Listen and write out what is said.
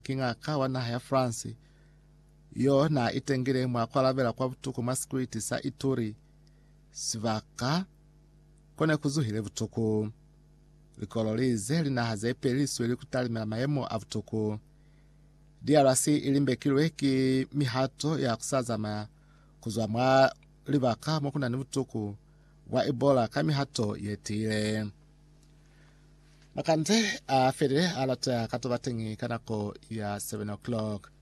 king'aka wana ya France yo na itengire mwakwalavela kwa vutuku maskwiti sa Ituri sivaka kone kuzuhile vutuku likolo lize linahaza ipeliso ili kutalimila mayemo avutuku. DRC ilimbekilwe ki mihato ya kusazama kuzwa mwa livaka mwakuna ni vutuku wa Ebola kamihato yetile. Makante afedele alata katobatengi kanako ya 7 o'clock.